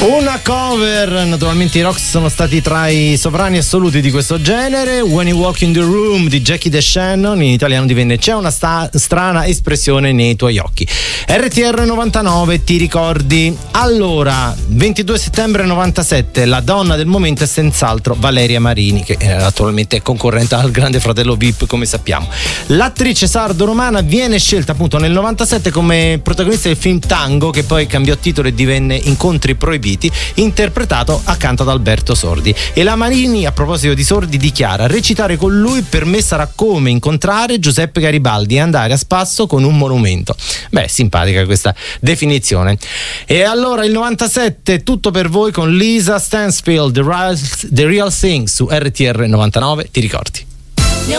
Una cover, naturalmente i Rocks sono stati tra i sovrani assoluti di questo genere. When You Walk in the Room di Jackie DeShannon, in italiano divenne C'è una strana espressione nei tuoi occhi. RTR 99, ti ricordi? Allora, 22 settembre 97, la donna del momento è senz'altro Valeria Marini, che attualmente è concorrente al Grande Fratello VIP, come sappiamo. L'attrice sardo-romana viene scelta appunto nel 97 come protagonista del film Tango, che poi cambiò titolo e divenne Incontri proibiti, interpretato accanto ad Alberto Sordi. E la Marini, a proposito di Sordi, dichiara: recitare con lui per me sarà come incontrare Giuseppe Garibaldi e andare a spasso con un monumento. Beh, simpatica questa definizione. E allora il 97 tutto per voi con Lisa Stansfield, The Real Thing su RTR 99, ti ricordi?